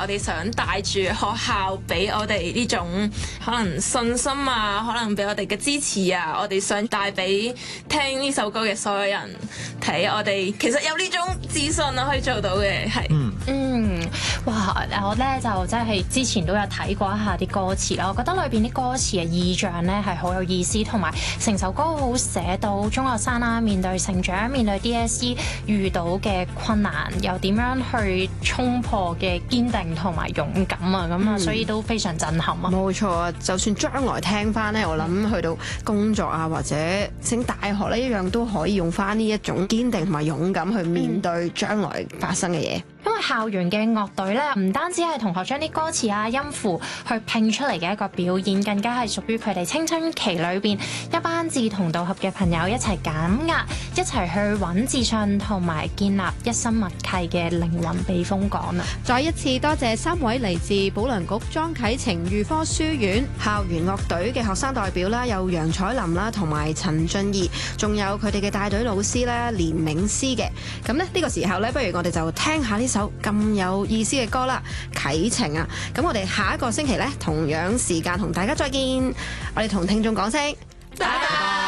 我哋想帶住學校俾我哋呢種可能信心啊，可能俾我哋嘅支持啊，我哋想帶俾聽呢首歌嘅所有人睇，我哋其實有呢種自信啊，可以做到嘅係。 哇！我咧就真係之前都有睇過一下啲歌詞啦，我覺得裏邊啲歌詞嘅意象咧係好有意思，同埋成首歌好寫到中學生啦，面對成長、面對 DSE 遇到嘅困難，又點樣去衝破嘅堅定同埋勇敢啊！咁啊，所以都非常震撼啊！ 冇錯啊！就算將來聽翻咧，我諗去到工作啊或者升大學咧，一樣都可以用翻呢一種堅定同埋勇敢去面對將來發生嘅嘢。 因為校園嘅樂隊咧，唔單止係同學將啲歌詞啊、音符去拼出嚟嘅一個表演，更加係屬於佢哋青春期裏邊一班志同道合嘅朋友一齊減壓，一齊去揾自信同埋建立一生默契嘅靈魂避風港啊！ 再一次多謝3位嚟自保良局莊啟程預科書院校園樂隊嘅學生代表啦，有楊采琳啦同埋陳俊儀，仲有佢哋嘅帶隊老師啦連銘詩嘅。咁呢個時候呢，不如我哋就聽下呢首咁有意思嘅歌啦，啟程啊！咁我哋下一個星期呢，同樣時間同大家再見，我哋同聽眾講聲拜拜。